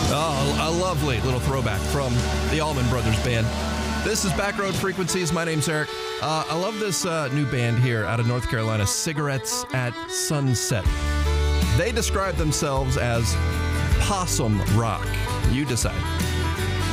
Oh, a lovely little throwback from the Allman Brothers Band. This is Backroad Frequencies. My name's Eric. I love this new band here out of North Carolina, Cigarettes at Sunset. They describe themselves as possum rock. You decide.